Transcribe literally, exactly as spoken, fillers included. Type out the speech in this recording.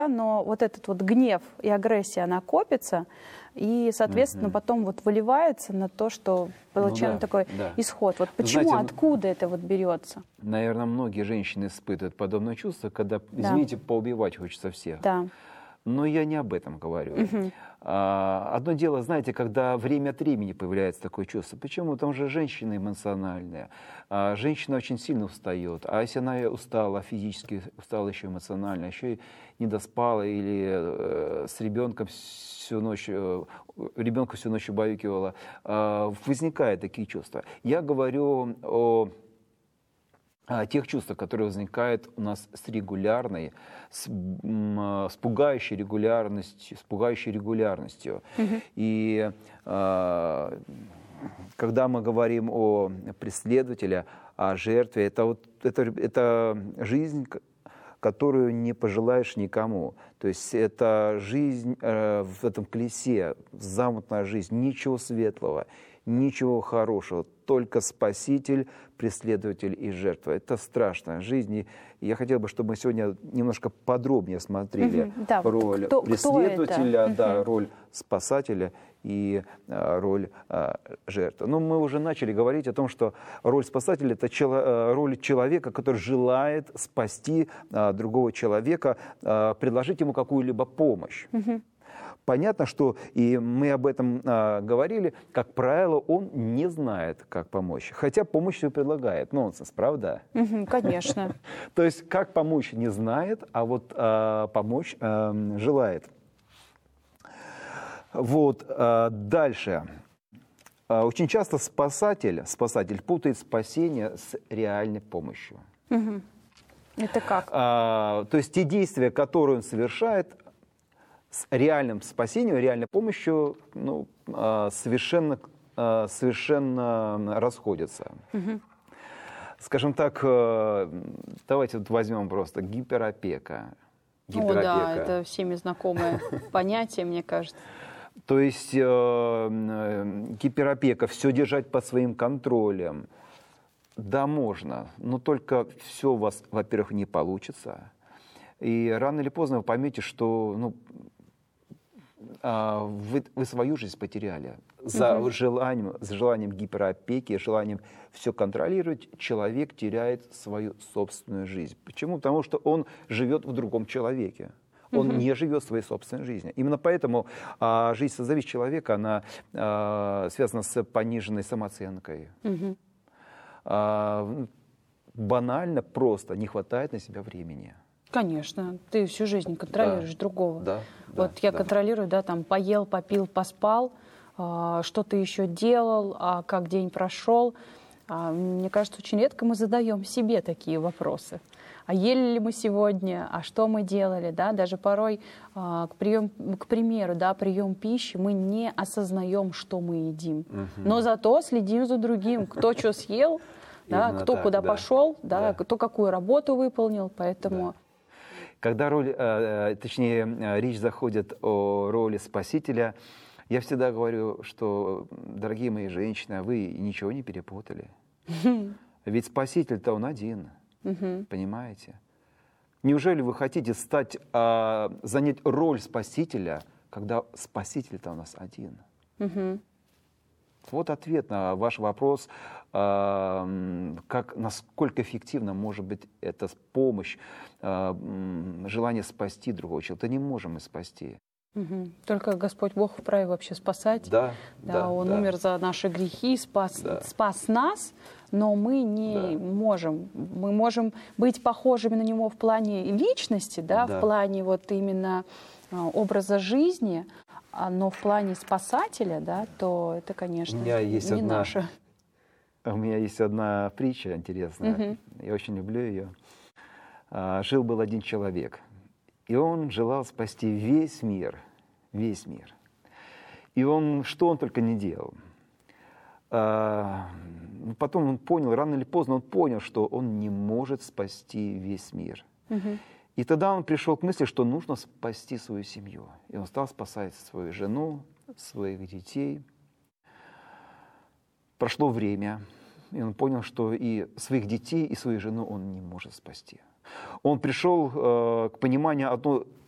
но вот этот вот гнев и агрессия, она копится, и, соответственно, угу. потом вот выливается на то, что получаем ну, да, такой да. исход. Вот почему, знаете, откуда это вот берется? Наверное, многие женщины испытывают подобное чувство, когда, да. извините, поубивать хочется всех. Да. Но я не об этом говорю. Угу. А, одно дело, знаете, когда время от времени появляется такое чувство. Почему? Потому что женщина эмоциональная. А, женщина очень сильно устает. А если она устала физически, устала еще эмоционально, еще и не доспала или э, с ребенком всю ночь, э, ребенка всю ночь убаюкивала, э, возникают такие чувства. Я говорю о... о тех чувствах, которые возникают у нас с регулярной, с, с пугающей регулярностью, с пугающей регулярностью. Mm-hmm. И э, когда мы говорим о преследователе, о жертве, это, вот, это, это жизнь, которую не пожелаешь никому. То есть это жизнь э, в этом колесе, замкнутая жизнь, ничего светлого, ничего хорошего, только спаситель, преследователь и жертва. Это страшная жизнь. И я хотел бы, чтобы мы сегодня немножко подробнее смотрели угу, да, роль кто, преследователя, кто да, угу. роль спасателя и а, роль а, жертвы. Но мы уже начали говорить о том, что роль спасателя – это чело, роль человека, который желает спасти а, другого человека, а, предложить ему какую-либо помощь. Угу. Понятно, что, и мы об этом а, говорили, как правило, он не знает, как помочь. Хотя помощь все предлагает. Нонсенс, правда? Угу, конечно. То есть, как помочь не знает, а вот а, помочь а, желает. Вот, а, дальше. А, очень часто спасатель, спасатель путает спасение с реальной помощью. Угу. Это как? А, то есть, те действия, которые он совершает, с реальным спасением, реальной помощью ну, совершенно, совершенно расходятся. Угу. Скажем так, давайте вот возьмем просто гиперопека. Гиперопека. О, да, это всеми знакомое понятие, мне кажется. То есть гиперопека, все держать под своим контролем. Да, можно, но только все у вас, во-первых, не получится. И рано или поздно вы поймете, что ну, Вы, вы свою жизнь потеряли. За угу. желанием, за желанием гиперопеки, желанием все контролировать, человек теряет свою собственную жизнь. Почему? Потому что он живет в другом человеке. Он угу. не живет своей собственной жизнью. Именно поэтому а, жизнь созависимого человека, она а, связана с пониженной самооценкой. Угу. А, банально, просто не хватает на себя времени. Конечно, ты всю жизнь контролируешь да, другого. Да, вот да, я да. контролирую, да, там поел, попил, поспал, э, что ты еще делал, а как день прошел. А, мне кажется, очень редко мы задаем себе такие вопросы. А ели ли мы сегодня, а что мы делали, да, даже порой, э, к, прием, к примеру, да, прием пищи, мы не осознаем, что мы едим, угу. но зато следим за другим, кто что съел, да, кто так, куда да. пошел, да, да. кто какую работу выполнил, поэтому... Да. Когда роль, точнее, речь заходит о роли спасителя, я всегда говорю, что, дорогие мои женщины, вы ничего не перепутали. Ведь спаситель-то он один, понимаете? Неужели вы хотите стать, занять роль спасителя, когда спаситель-то у нас один? Вот ответ на ваш вопрос, как, насколько эффективно может быть эта помощь, желание спасти другого человека. Это не можем мы спасти. Угу. Только Господь Бог вправе вообще спасать. Да, да, да, Он да. умер за наши грехи, спас, да. спас нас, но мы не да. можем. Мы можем быть похожими на Него в плане личности, да, да. в плане вот именно образа жизни, но в плане спасателя, да, то это, конечно, у меня есть не одна, наше. У меня есть одна притча интересная, угу. я очень люблю ее. Жил-был один человек, и он желал спасти весь мир, весь мир. И он, что он только не делал. Потом он понял, рано или поздно он понял, что он не может спасти весь мир. Угу. И тогда он пришел к мысли, что нужно спасти свою семью. И он стал спасать свою жену, своих детей. Прошло время, и он понял, что и своих детей, и свою жену он не может спасти. Он пришел э, к пониманию одной